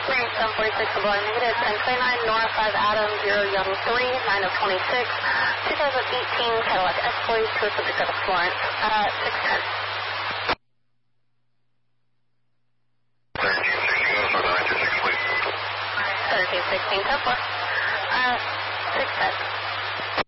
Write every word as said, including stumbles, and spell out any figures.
seven forty-six, Sublime negative, ten twenty-nine, Nora five, Adam, zero, Young three, nine oh twenty-six, twenty eighteen Cadillac Escalade, to a subject out of Florence, uh, six ten. thirteen sixteen, ten four. Uh, six ten.